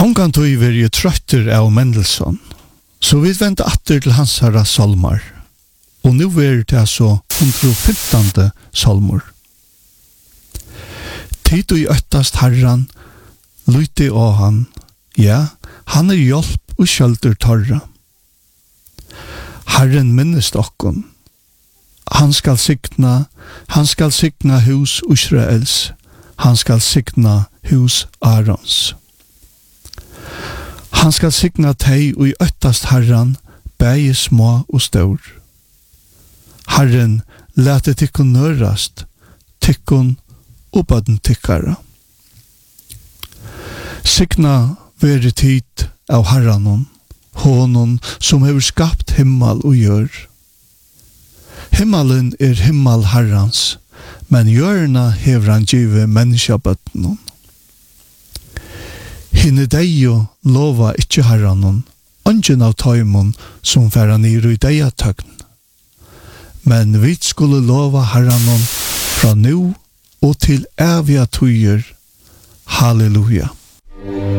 Ongan tog veri trøtter av Mendelssohn, så vi venter atter til hans herra salmar, og nu veri det så 115. salmor. Tid og i øttast herran, lyte av han, ja, han hjelp og skjølter torra. Herren minnest okkon, han skal signa hus Israels, han skal signa hus Arons. Han skal signa teg og i øttast herran, bæge små og stor. Herren lete tikkun nørast, tikkun og baden tikkara. Signa veri tid av herranon, honon som hever skapt himmel og jør. Himmelen himmel herrans, men jørna hever han givet menneskabøttenon. Hinne deio lova ikkje herranon, ungen av taimon som færa niru i deia tøgn. Men vi skulle lova herranon fra nu og til evige tøyer. Halleluja.